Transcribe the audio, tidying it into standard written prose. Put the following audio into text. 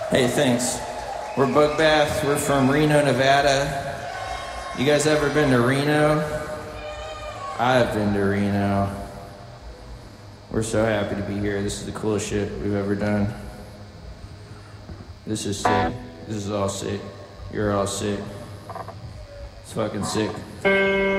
Hey, thanks. We're Bugbath. We're from Reno, Nevada. You guys ever been to Reno? I've been to Reno. We're so happy to be here. This is the coolest shit we've ever done. This is sick. This is all sick. You're all sick. It's fucking sick.